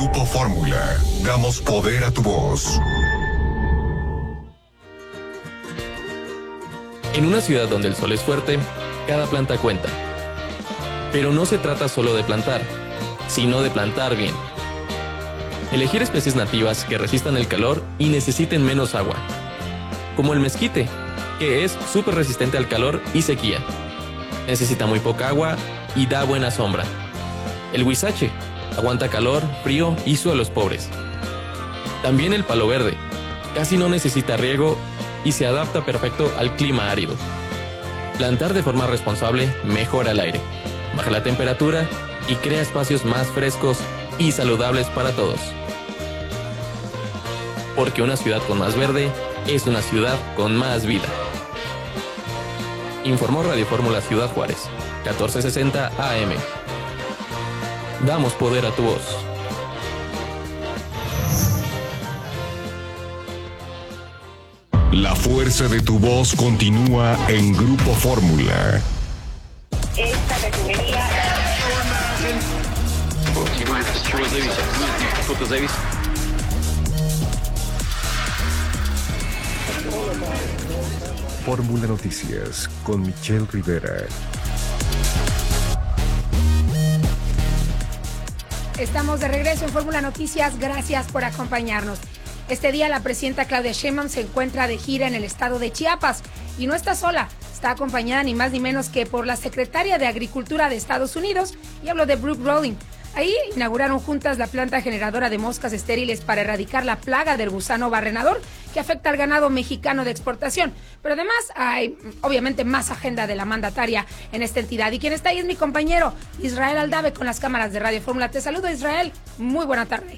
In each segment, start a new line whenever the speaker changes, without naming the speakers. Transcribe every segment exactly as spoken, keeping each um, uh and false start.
Grupo Fórmula, damos poder a tu voz.
En una ciudad donde el sol es fuerte, cada planta cuenta. Pero no se trata solo de plantar, sino de plantar bien. Elegir especies nativas que resistan el calor y necesiten menos agua. Como el mezquite, que es súper resistente al calor y sequía. Necesita muy poca agua y da buena sombra. El huizache aguanta calor, frío y suelos pobres. También el palo verde, casi no necesita riego y se adapta perfecto al clima árido. Plantar de forma responsable mejora el aire, baja la temperatura y crea espacios más frescos y saludables para todos. Porque una ciudad con más verde es una ciudad con más vida. Informó Radio Fórmula Ciudad Juárez, catorce sesenta A M. Damos poder a tu voz.
La fuerza de tu voz continúa en Grupo Fórmula.
Esta refinería...
Fórmula Noticias con Michelle Rivera.
Estamos de regreso en Fórmula Noticias, gracias por acompañarnos. Este día la presidenta Claudia Sheinbaum se encuentra de gira en el estado de Chiapas y no está sola, está acompañada ni más ni menos que por la secretaria de Agricultura de Estados Unidos, y hablo de Brooke Rollins. Ahí inauguraron juntas la planta generadora de moscas estériles para erradicar la plaga del gusano barrenador que afecta al ganado mexicano de exportación. Pero además hay obviamente más agenda de la mandataria en esta entidad. Y quien está ahí es mi compañero Israel Aldave con las cámaras de Radio Fórmula. Te saludo, Israel. Muy buena tarde.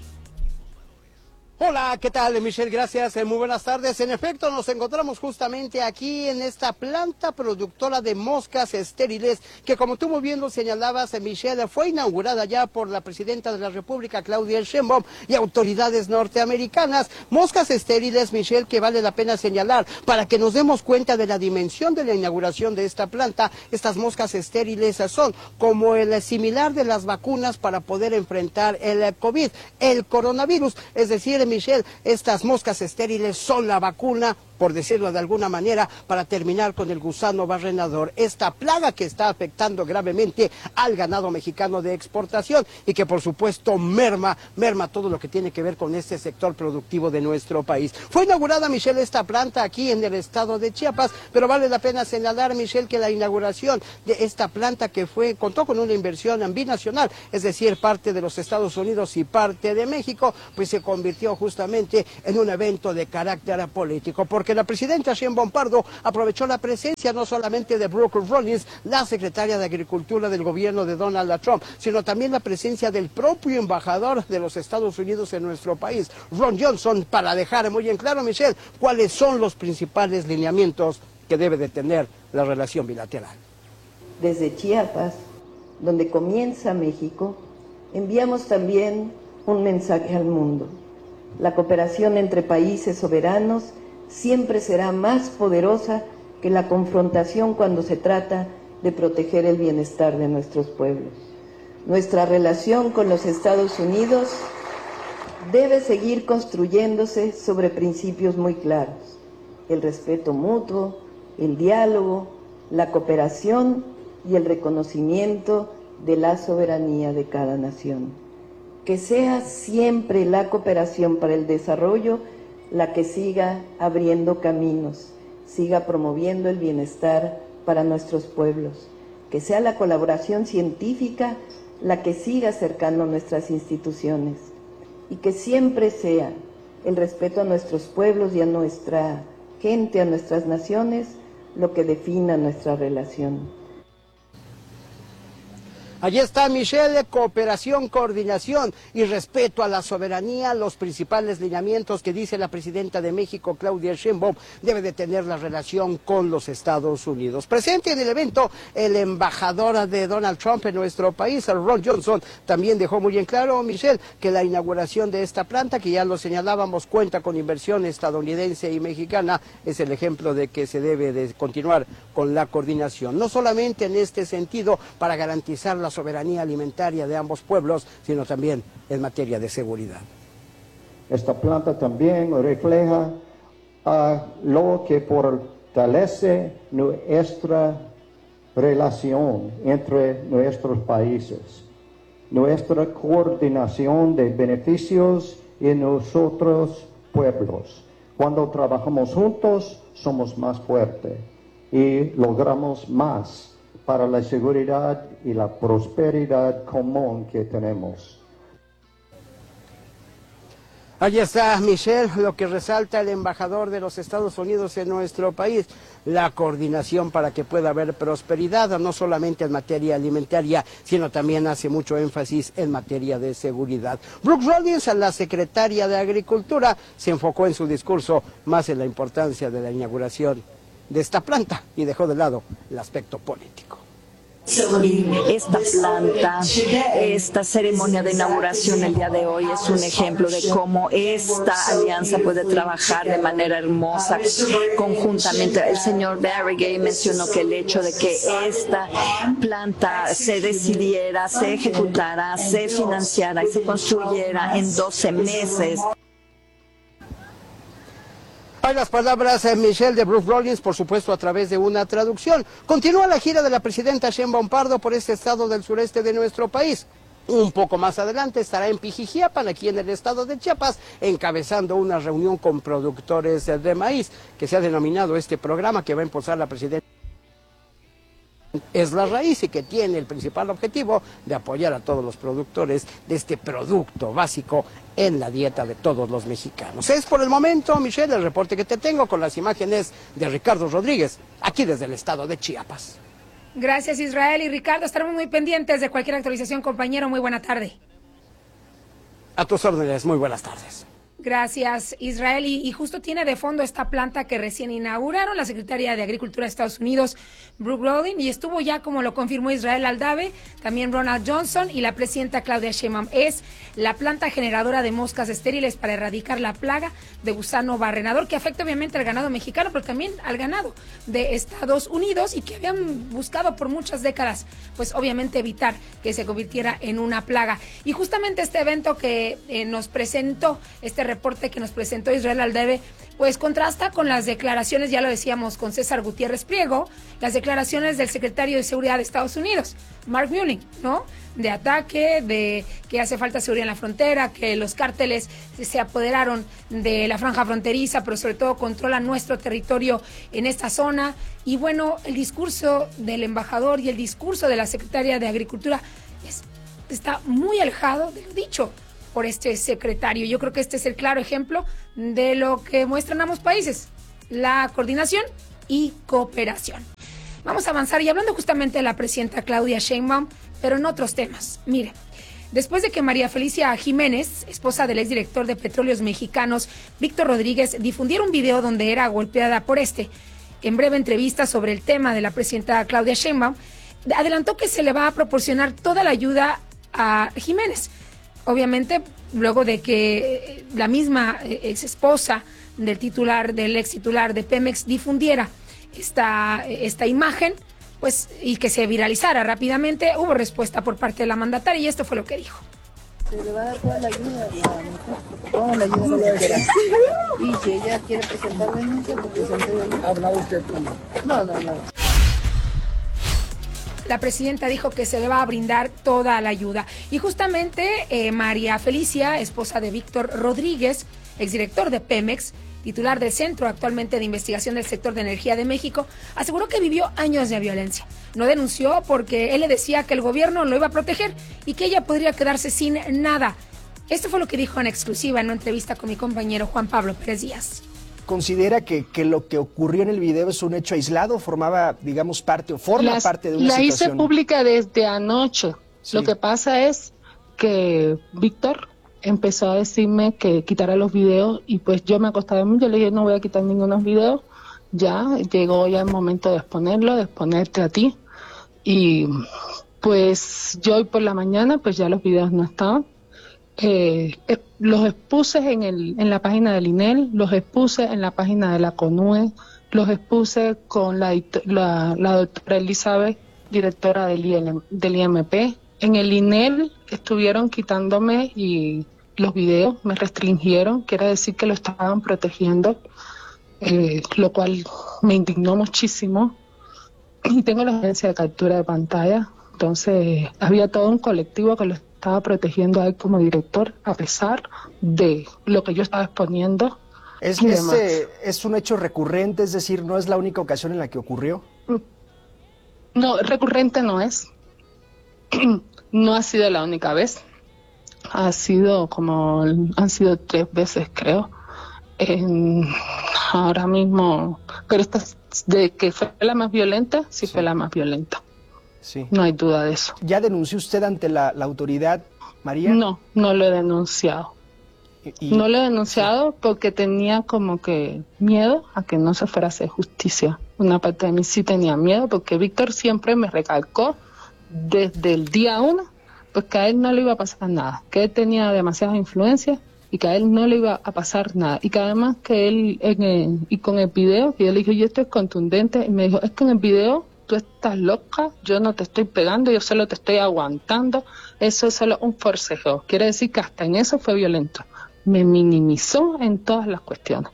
Hola, ¿qué tal, Michelle? Gracias, muy buenas tardes. En efecto, nos encontramos justamente aquí en esta planta productora de moscas estériles que, como tú muy bien lo señalabas, Michelle, fue inaugurada ya por la presidenta de la República, Claudia Sheinbaum, y autoridades norteamericanas. Moscas estériles, Michelle, que vale la pena señalar para que nos demos cuenta de la dimensión de la inauguración de esta planta. Estas moscas estériles son como el similar de las vacunas para poder enfrentar el COVID, el coronavirus, es decir, Michelle, estas moscas estériles son la vacuna, por decirlo de alguna manera, para terminar con el gusano barrenador, esta plaga que está afectando gravemente al ganado mexicano de exportación y que por supuesto merma, merma todo lo que tiene que ver con este sector productivo de nuestro país. Fue inaugurada, Michelle, esta planta aquí en el estado de Chiapas, pero vale la pena señalar, Michelle, que la inauguración de esta planta que fue, contó con una inversión binacional, es decir, parte de los Estados Unidos y parte de México, pues se convirtió justamente en un evento de carácter político, porque la presidenta Sheinbaum Pardo aprovechó la presencia no solamente de Brooke Rollins, la secretaria de Agricultura del gobierno de Donald Trump, sino también la presencia del propio embajador de los Estados Unidos en nuestro país, Ron Johnson, para dejar muy en claro, Michelle, cuáles son los principales lineamientos que debe de tener la relación bilateral.
Desde Chiapas, donde comienza México, enviamos también un mensaje al mundo. La cooperación entre países soberanos siempre será más poderosa que la confrontación cuando se trata de proteger el bienestar de nuestros pueblos. Nuestra relación con los Estados Unidos debe seguir construyéndose sobre principios muy claros: el respeto mutuo, el diálogo, la cooperación y el reconocimiento de la soberanía de cada nación. Que sea siempre la cooperación para el desarrollo la que siga abriendo caminos, siga promoviendo el bienestar para nuestros pueblos. Que sea la colaboración científica la que siga acercando nuestras instituciones. Y que siempre sea el respeto a nuestros pueblos y a nuestra gente, a nuestras naciones, lo que defina nuestra relación.
Allí está, Michelle, cooperación, coordinación y respeto a la soberanía, los principales lineamientos que dice la presidenta de México, Claudia Sheinbaum, debe de tener la relación con los Estados Unidos. Presente en el evento, el embajador de Donald Trump en nuestro país, Ron Johnson, también dejó muy en claro, Michelle, que la inauguración de esta planta, que ya lo señalábamos, cuenta con inversión estadounidense y mexicana, es el ejemplo de que se debe de continuar con la coordinación, no solamente en este sentido para garantizar la soberanía alimentaria de ambos pueblos, sino también en materia de seguridad.
Esta planta también refleja uh, lo que fortalece nuestra relación entre nuestros países, nuestra coordinación de beneficios en nosotros pueblos. Cuando trabajamos juntos, somos más fuertes y logramos más para la seguridad y la prosperidad común que tenemos.
Allí está, Michelle, lo que resalta el embajador de los Estados Unidos en nuestro país, la coordinación para que pueda haber prosperidad, no solamente en materia alimentaria, sino también hace mucho énfasis en materia de seguridad. Brooke Rollins, la secretaria de Agricultura, se enfocó en su discurso más en la importancia de la inauguración de esta planta y dejó de lado el aspecto político.
Esta planta, esta ceremonia de inauguración el día de hoy es un ejemplo de cómo esta alianza puede trabajar de manera hermosa conjuntamente. El señor Barry Gay mencionó que el hecho de que esta planta se decidiera, se ejecutara, se financiara y se construyera en doce meses.
Hay las palabras de Michelle de Brooke Rollins, por supuesto a través de una traducción. Continúa la gira de la presidenta Sheinbaum Pardo por este estado del sureste de nuestro país. Un poco más adelante estará en Pijijiapan, aquí en el estado de Chiapas, encabezando una reunión con productores de maíz, que se ha denominado este programa que va a impulsar la presidenta. Es la raíz y que tiene el principal objetivo de apoyar a todos los productores de este producto básico en la dieta de todos los mexicanos. Es por el momento, Michelle, el reporte que te tengo con las imágenes de Ricardo Rodríguez, aquí desde el estado de Chiapas.
Gracias, Israel y Ricardo. Estaremos muy pendientes de cualquier actualización, compañero. Muy buena tarde.
A tus órdenes, muy buenas tardes.
Gracias, Israel. Y, y justo tiene de fondo esta planta que recién inauguraron la secretaria de Agricultura de Estados Unidos, Brooke Rollins, y estuvo ya, como lo confirmó Israel Aldave, también Ronald Johnson y la presidenta Claudia Sheinbaum. Es la planta generadora de moscas estériles para erradicar la plaga de gusano barrenador que afecta obviamente al ganado mexicano, pero también al ganado de Estados Unidos y que habían buscado por muchas décadas, pues obviamente evitar que se convirtiera en una plaga. Y justamente este evento que eh, nos presentó, este reporte que nos presentó Israel Aldave, pues contrasta con las declaraciones, ya lo decíamos con César Gutiérrez Priego, las declaraciones del secretario de Seguridad de Estados Unidos, Mark Milley, ¿no? De ataque, de que hace falta seguridad en la frontera, que los cárteles se apoderaron de la franja fronteriza, pero sobre todo controlan nuestro territorio en esta zona. Y bueno, el discurso del embajador y el discurso de la secretaria de Agricultura es, está muy alejado de lo dicho por este secretario. Yo creo que este es el claro ejemplo de lo que muestran ambos países, la coordinación y cooperación. Vamos a avanzar y hablando justamente de la presidenta Claudia Sheinbaum, pero en otros temas. Mire, después de que María Felicia Jiménez, esposa del exdirector de Petróleos Mexicanos, Víctor Rodríguez, difundiera un video donde era golpeada por este, en breve entrevista sobre el tema de la presidenta Claudia Sheinbaum, adelantó que se le va a proporcionar toda la ayuda a Jiménez. Obviamente, luego de que la misma ex esposa del titular, del ex titular de Pemex difundiera esta, esta imagen, pues, y que se viralizara rápidamente, hubo respuesta por parte de la mandataria y esto fue lo que dijo.
Se le va a dar toda la ayuda, toda la ayuda que quiera. Y si ella quiere presentar denuncia, pues presente denuncia. ¿Ha hablado usted con ella? No, no, no.
La presidenta dijo que se le va a brindar toda la ayuda. Y justamente eh, María Felicia, esposa de Víctor Rodríguez, exdirector de Pemex, titular del Centro actualmente de Investigación del Sector de Energía de México, aseguró que vivió años de violencia. No denunció porque él le decía que el gobierno lo iba a proteger y que ella podría quedarse sin nada. Esto fue lo que dijo en exclusiva en una entrevista con mi compañero Juan Pablo Pérez Díaz.
¿Considera que, que lo que ocurrió en el video es un hecho aislado? ¿Formaba, digamos, parte o forma
Las,
parte de una
la
situación?
La hice pública desde anoche.
Sí.
Lo que pasa es que Víctor empezó a decirme que quitara los videos y pues yo me acostaba en mí, yo le dije no voy a quitar ningunos videos. Ya llegó ya el momento de exponerlo, de exponerte a ti. Y pues yo hoy por la mañana pues ya los videos no estaban. Eh, eh, los expuse en, el, en la página del I N E L, los expuse en la página de la CONUE, los expuse con la, la, la doctora Elizabeth, directora del, I L, del I M P, en el I N E L estuvieron quitándome y los videos, me restringieron, quiere decir que lo estaban protegiendo, eh, lo cual me indignó muchísimo. Y tengo la agencia de captura de pantalla, entonces había todo un colectivo que lo estaba protegiendo a él como director, a pesar de lo que yo estaba exponiendo.
Es, es, eh, es un hecho recurrente, es decir, no es la única ocasión en la que ocurrió.
No, recurrente no es. No ha sido la única vez. Ha sido como, han sido tres veces, creo. En, ahora mismo, pero esta de que fue la más violenta, sí, sí. fue la más violenta.
Sí.
No hay duda de eso.
¿Ya denunció usted ante la, la autoridad, María?
No, no lo he denunciado. ¿Y? No lo he denunciado sí. porque tenía como que miedo a que no se fuera a hacer justicia. Una parte de mí sí tenía miedo porque Víctor siempre me recalcó desde el día uno pues que a él no le iba a pasar nada, que él tenía demasiadas influencias y que a él no le iba a pasar nada. Y que además que él, en el, y con el video, que yo le dije, yo esto es contundente, y me dijo, es que en el video tú estás loca, yo no te estoy pegando, yo solo te estoy aguantando, eso es solo un forcejeo. Quiere decir que hasta en eso fue violento. Me minimizó en todas las cuestiones.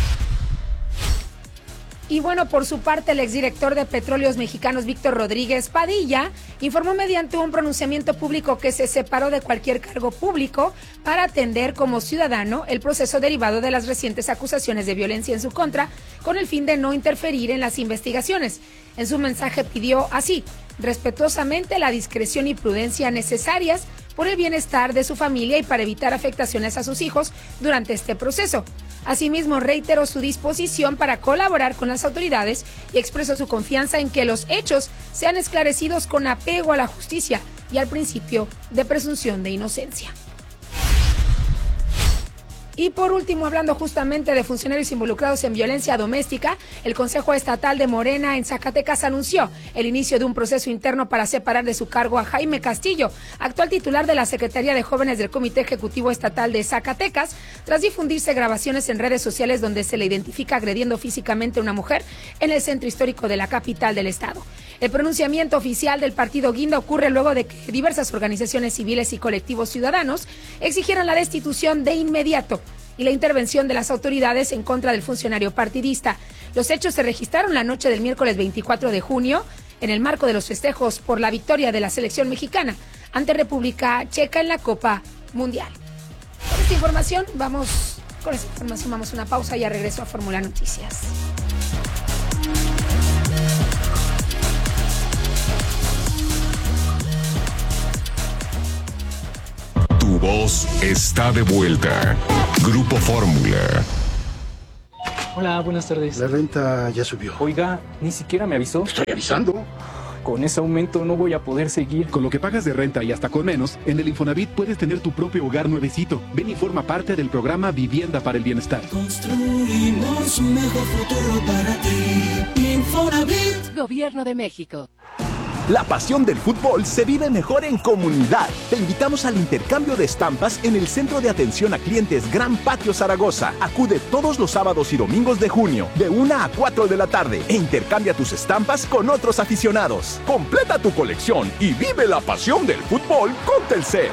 Y bueno, por su parte, el exdirector de Petróleos Mexicanos, Víctor Rodríguez Padilla, informó mediante un pronunciamiento público que se separó de cualquier cargo público para atender como ciudadano el proceso derivado de las recientes acusaciones de violencia en su contra, con el fin de no interferir en las investigaciones. En su mensaje pidió así, respetuosamente, la discreción y prudencia necesarias por el bienestar de su familia y para evitar afectaciones a sus hijos durante este proceso. Asimismo, reiteró su disposición para colaborar con las autoridades y expresó su confianza en que los hechos sean esclarecidos con apego a la justicia y al principio de presunción de inocencia. Y por último, hablando justamente de funcionarios involucrados en violencia doméstica, el Consejo Estatal de Morena en Zacatecas anunció el inicio de un proceso interno para separar de su cargo a Jaime Castillo, actual titular de la Secretaría de Jóvenes del Comité Ejecutivo Estatal de Zacatecas, tras difundirse grabaciones en redes sociales donde se le identifica agrediendo físicamente a una mujer en el centro histórico de la capital del estado. El pronunciamiento oficial del partido Guinda ocurre luego de que diversas organizaciones civiles y colectivos ciudadanos exigieran la destitución de inmediato y la intervención de las autoridades en contra del funcionario partidista. Los hechos se registraron la noche del miércoles veinticuatro de junio en el marco de los festejos por la victoria de la selección mexicana ante República Checa en la Copa Mundial. Con esta información vamos, con esta información vamos a una pausa y ya regreso a Fórmula Noticias.
Tu voz está de vuelta. Grupo Fórmula.
Hola, buenas tardes.
La renta ya subió.
Oiga, ni siquiera me avisó.
Estoy avisando.
Con ese aumento no voy a poder seguir.
Con lo que pagas de renta y hasta con menos, en el Infonavit puedes tener tu propio hogar nuevecito. Ven y forma parte del programa Vivienda para el Bienestar.
Construimos un mejor futuro para ti. Infonavit. Gobierno de México.
La pasión del fútbol se vive mejor en comunidad. Te invitamos al intercambio de estampas en el Centro de Atención a Clientes Gran Patio Zaragoza. Acude todos los sábados y domingos de junio, de una a cuatro de la tarde, e intercambia tus estampas con otros aficionados. Completa tu colección y vive la pasión del fútbol con Telcel.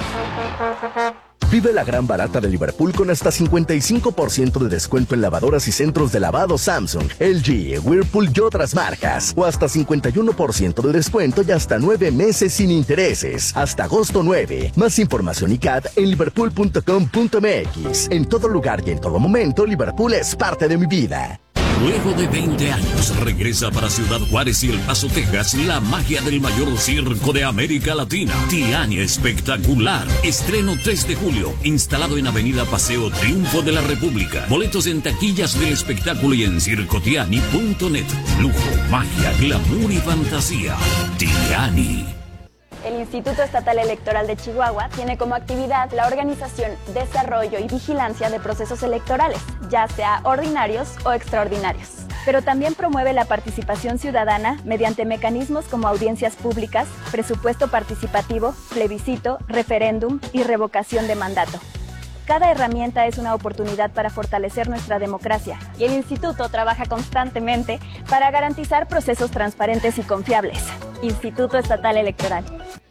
Vive la gran barata de Liverpool con hasta cincuenta y cinco por ciento de descuento en lavadoras y centros de lavado Samsung, L G, Whirlpool y otras marcas. O hasta cincuenta y uno por ciento de descuento y hasta nueve meses sin intereses. Hasta agosto nueve. Más información y C A D en liverpool punto com punto m x. En todo lugar y en todo momento, Liverpool es parte de mi vida.
Luego de veinte años, regresa para Ciudad Juárez y El Paso, Texas, la magia del mayor circo de América Latina. Tiani Espectacular. Estreno tres de julio. Instalado en Avenida Paseo Triunfo de la República. Boletos en taquillas del espectáculo y en circo tiani punto net. Lujo, magia, glamour y fantasía. Tiani.
El Instituto Estatal Electoral de Chihuahua tiene como actividad la organización, desarrollo y vigilancia de procesos electorales, ya sea ordinarios o extraordinarios. Pero también promueve la participación ciudadana mediante mecanismos como audiencias públicas, presupuesto participativo, plebiscito, referéndum y revocación de mandato. Cada herramienta es una oportunidad para fortalecer nuestra democracia y el Instituto trabaja constantemente para garantizar procesos transparentes y confiables. Instituto Estatal Electoral.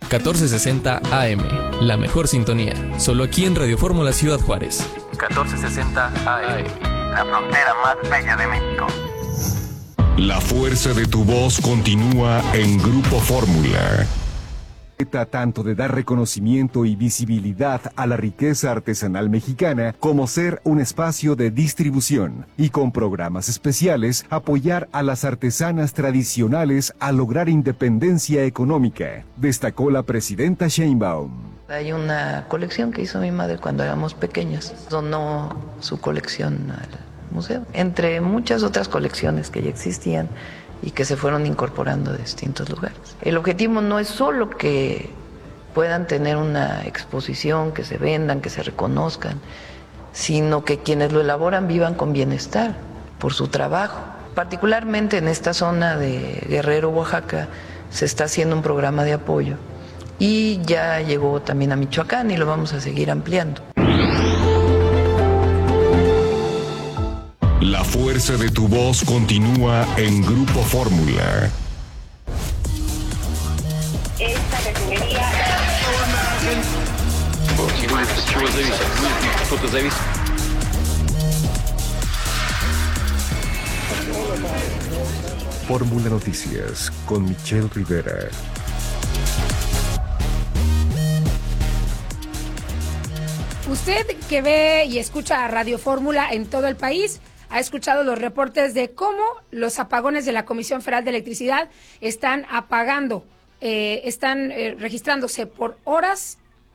catorce sesenta A M, la mejor sintonía, solo aquí en Radio Fórmula Ciudad Juárez. catorce sesenta A M,
la frontera más bella de México.
La fuerza de tu voz continúa en Grupo Fórmula.
Trata tanto de dar reconocimiento y visibilidad a la riqueza artesanal mexicana como ser un espacio de distribución y con programas especiales apoyar a las artesanas tradicionales a lograr independencia económica, destacó la presidenta Sheinbaum.
Hay una colección que hizo mi madre cuando éramos pequeños, donó su colección al museo, entre muchas otras colecciones que ya existían y que se fueron incorporando de distintos lugares. El objetivo no es solo que puedan tener una exposición, que se vendan, que se reconozcan, sino que quienes lo elaboran vivan con bienestar por su trabajo. Particularmente en esta zona de Guerrero, Oaxaca, se está haciendo un programa de apoyo y ya llegó también a Michoacán y lo vamos a seguir ampliando.
La fuerza de tu voz continúa en Grupo Fórmula.
Esta refinería...
Fórmula Noticias con Michelle Rivera.
Usted que ve y escucha a Radio Fórmula en todo el país ha escuchado los reportes de cómo los apagones de la Comisión Federal de Electricidad están apagando, eh, están eh, registrándose por horas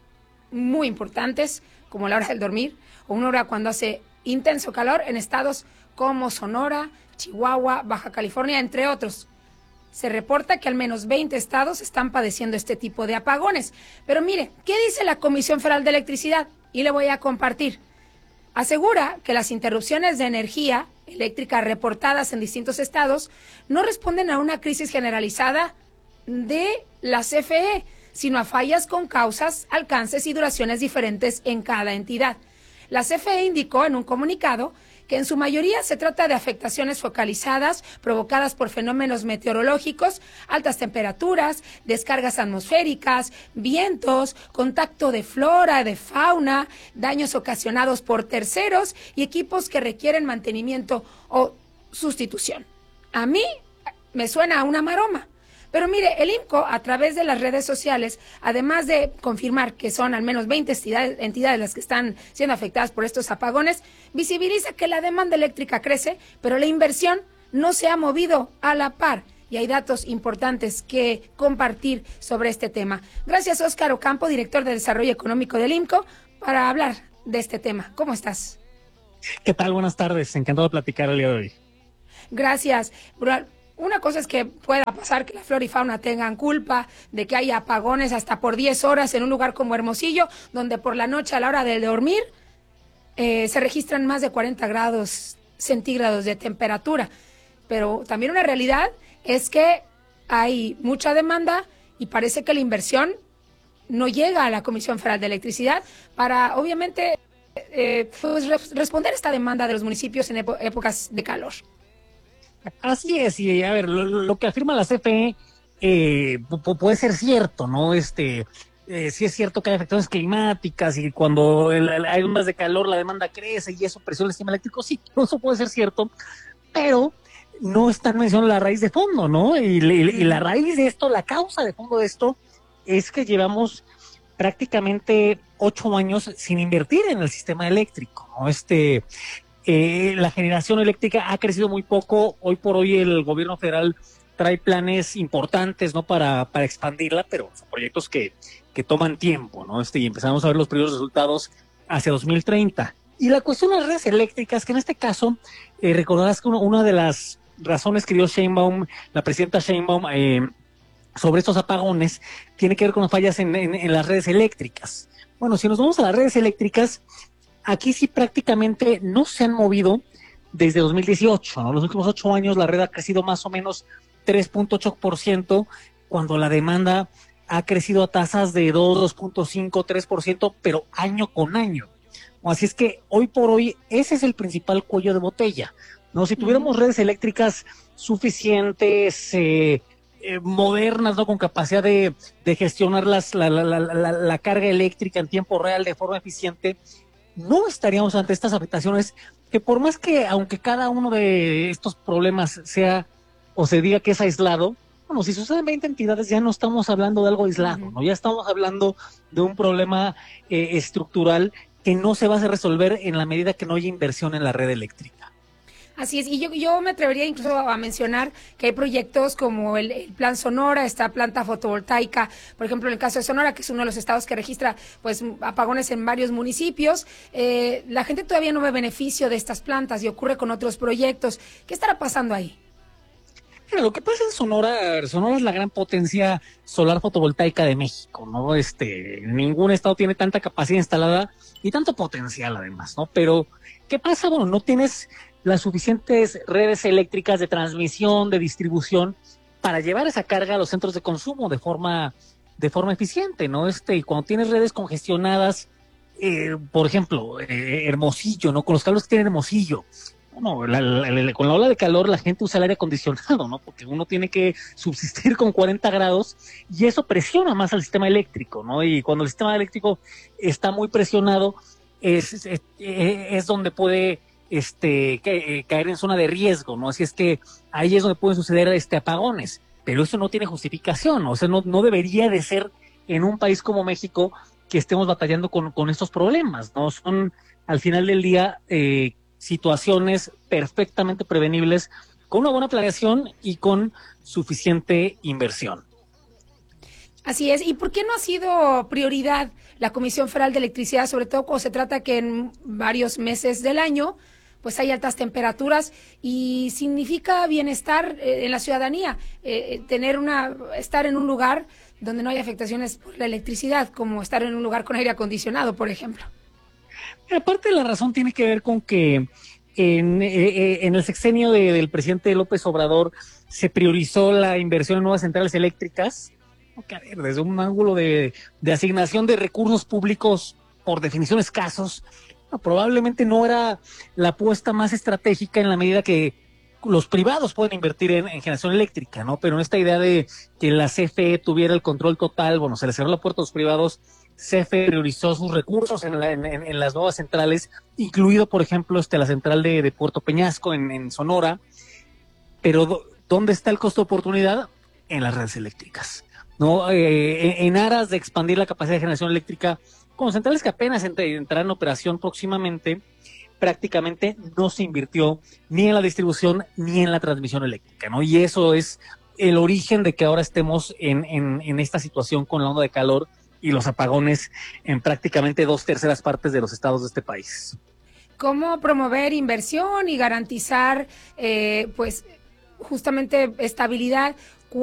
muy importantes, como la hora del dormir, o una hora cuando hace intenso calor en estados como Sonora, Chihuahua, Baja California, entre otros. Se reporta que al menos veinte estados están padeciendo este tipo de apagones. Pero mire, ¿qué dice la Comisión Federal de Electricidad? Y le voy a compartir. Asegura que las interrupciones de energía eléctrica reportadas en distintos estados no responden a una crisis generalizada de la C F E, sino a fallas con causas, alcances y duraciones diferentes en cada entidad. La C F E indicó en un comunicado que en su mayoría se trata de afectaciones focalizadas provocadas por fenómenos meteorológicos, altas temperaturas, descargas atmosféricas, vientos, contacto de flora, de fauna, daños ocasionados por terceros y equipos que requieren mantenimiento o sustitución. A mí me suena a una maroma. Pero mire, el I M C O, a través de las redes sociales, además de confirmar que son al menos veinte entidades, entidades las que están siendo afectadas por estos apagones, visibiliza que la demanda eléctrica crece, pero la inversión no se ha movido a la par. Y hay datos importantes que compartir sobre este tema. Gracias, Óscar Ocampo, director de Desarrollo Económico del I M C O, para hablar de este tema. ¿Cómo estás?
¿Qué tal? Buenas tardes. Encantado de platicar el día de hoy.
Gracias. Una cosa es que pueda pasar que la flora y fauna tengan culpa de que haya apagones hasta por diez horas en un lugar como Hermosillo, donde por la noche a la hora de dormir eh, se registran más de cuarenta grados centígrados de temperatura. Pero también una realidad es que hay mucha demanda y parece que la inversión no llega a la Comisión Federal de Electricidad para, obviamente, eh, pues, responder a esta demanda de los municipios en épo- épocas de calor.
Así es, y a ver, lo, lo que afirma la C F E eh, p- puede ser cierto, ¿no? Este, eh, sí es cierto que hay afectaciones climáticas y cuando el, el, hay ondas de calor la demanda crece y eso presiona el sistema eléctrico, sí, eso puede ser cierto, pero no están mencionando la raíz de fondo, ¿no? Y, y, y la raíz de esto, la causa de fondo de esto, es que llevamos prácticamente ocho años sin invertir en el sistema eléctrico, ¿no? Este... Eh, la generación eléctrica ha crecido muy poco. Hoy por hoy el gobierno federal trae planes importantes, ¿no? Para, para expandirla, pero son proyectos que, que toman tiempo, ¿no? Este, y empezamos a ver los primeros resultados hacia dos mil treinta. Y la cuestión de las redes eléctricas, que en este caso, eh, recordarás que uno, una de las razones que dio Sheinbaum, la presidenta Sheinbaum, eh, sobre estos apagones, tiene que ver con las fallas en, en, en las redes eléctricas. Bueno, si nos vamos a las redes eléctricas, aquí sí prácticamente no se han movido desde dos mil dieciocho, ¿no? Los últimos ocho años la red ha crecido más o menos tres punto ocho por ciento, cuando la demanda ha crecido a tasas de dos, dos punto cinco, tres por ciento, pero año con año. Así es que hoy por hoy ese es el principal cuello de botella, ¿no? Si tuviéramos redes eléctricas suficientes, eh, eh, modernas, ¿no? Con capacidad de, de gestionar las, la, la, la, la, la carga eléctrica en tiempo real de forma eficiente, no estaríamos ante estas afectaciones que por más que, aunque cada uno de estos problemas sea o se diga que es aislado, bueno, si suceden veinte entidades ya no estamos hablando de algo aislado, ¿no? Ya estamos hablando de un problema eh, estructural que no se va a resolver en la medida que no haya inversión en la red eléctrica.
Así es, y yo, yo me atrevería incluso a mencionar que hay proyectos como el, el Plan Sonora, esta planta fotovoltaica, por ejemplo, en el caso de Sonora, que es uno de los estados que registra pues apagones en varios municipios, eh, la gente todavía no ve beneficio de estas plantas y ocurre con otros proyectos. ¿Qué estará pasando ahí?
Mira, lo que pasa en Sonora, Sonora es la gran potencia solar fotovoltaica de México, ¿no? Este, ningún estado tiene tanta capacidad instalada y tanto potencial además, ¿no? Pero, ¿qué pasa? Bueno, no tienes las suficientes redes eléctricas de transmisión, de distribución, para llevar esa carga a los centros de consumo de forma, de forma eficiente, ¿no? Este, y cuando tienes redes congestionadas, eh, por ejemplo, eh, Hermosillo, ¿no? Con los cables que tiene Hermosillo, bueno, la, la, la, con la ola de calor la gente usa el aire acondicionado, ¿no? Porque uno tiene que subsistir con cuarenta grados y eso presiona más al sistema eléctrico, ¿no? Y cuando el sistema eléctrico está muy presionado, es, es, es donde puede este caer en zona de riesgo, ¿no? Así es que ahí es donde pueden suceder este apagones, pero eso no tiene justificación, o sea, no, no debería de ser en un país como México que estemos batallando con, con estos problemas, ¿no? Son, al final del día, eh, situaciones perfectamente prevenibles con una buena planeación y con suficiente inversión.
Así es. ¿Y por qué no ha sido prioridad la Comisión Federal de Electricidad, sobre todo cuando se trata que en varios meses del año pues hay altas temperaturas y significa bienestar eh, en la ciudadanía, eh, tener una, estar en un lugar donde no hay afectaciones por la electricidad, como estar en un lugar con aire acondicionado, por ejemplo?
Aparte de la razón tiene que ver con que en, eh, en el sexenio de, del presidente López Obrador se priorizó la inversión en nuevas centrales eléctricas, que a ver, desde un ángulo de, de asignación de recursos públicos por definición escasos, no, probablemente no era la apuesta más estratégica en la medida que los privados pueden invertir en, en generación eléctrica, ¿no? Pero en esta idea de que la C F E tuviera el control total, bueno, se le cerró la puerta a los privados. C F E priorizó sus recursos en, la, en, en las nuevas centrales, incluido, por ejemplo, este, la central de, de Puerto Peñasco en, en Sonora. Pero do, ¿dónde está el costo de oportunidad? En las redes eléctricas, ¿no? Eh, en, en aras de expandir la capacidad de generación eléctrica con centrales que apenas entrarán en operación próximamente, prácticamente no se invirtió ni en la distribución ni en la transmisión eléctrica, ¿no? Y eso es el origen de que ahora estemos en, en, en esta situación con la onda de calor y los apagones en prácticamente dos terceras partes de los estados de este país.
¿Cómo promover inversión y garantizar, eh, pues, justamente estabilidad